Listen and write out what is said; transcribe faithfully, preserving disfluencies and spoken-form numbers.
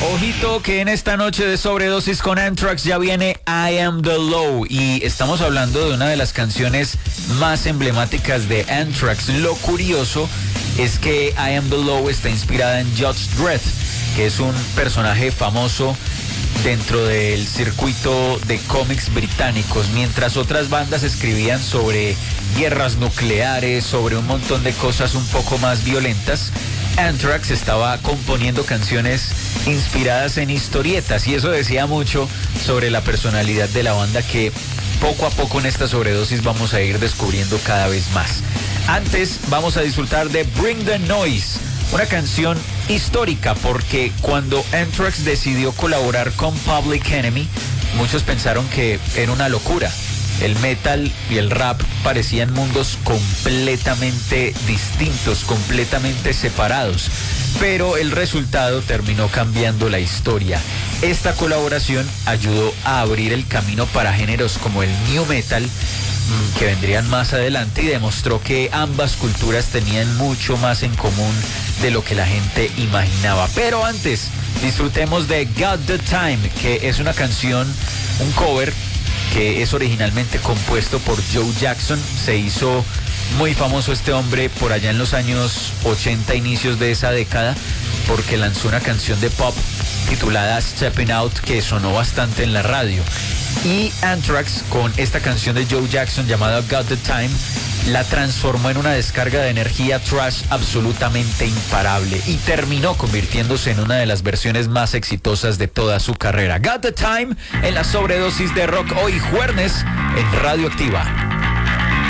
Ojito que en esta noche de sobredosis con Anthrax ya viene I Am The Low y estamos hablando de una de las canciones más emblemáticas de Anthrax. Lo curioso es que I Am The Low está inspirada en Judge Dredd, que es un personaje famoso dentro del circuito de cómics británicos. Mientras otras bandas escribían sobre guerras nucleares, sobre un montón de cosas un poco más violentas, Anthrax estaba componiendo canciones inspiradas en historietas, y eso decía mucho sobre la personalidad de la banda, que poco a poco en esta sobredosis vamos a ir descubriendo cada vez más. Antes vamos a disfrutar de Bring the Noise, una canción histórica porque cuando Anthrax decidió colaborar con Public Enemy, muchos pensaron que era una locura. El metal y el rap parecían mundos completamente distintos, completamente separados, pero el resultado terminó cambiando la historia. Esta colaboración ayudó a abrir el camino para géneros como el new metal, que vendrían más adelante, y demostró que ambas culturas tenían mucho más en común de lo que la gente imaginaba. Pero antes, disfrutemos de Got the Time, que es una canción, un cover que es originalmente compuesto por Joe Jackson. Se hizo muy famoso este hombre por allá en los años ochenta, inicios de esa década, porque lanzó una canción de pop titulada Stepping Out que sonó bastante en la radio. Y Anthrax, con esta canción de Joe Jackson llamada Got the Time, la transformó en una descarga de energía thrash absolutamente imparable y terminó convirtiéndose en una de las versiones más exitosas de toda su carrera. Got the Time en la sobredosis de rock hoy jueves en Radio Activa.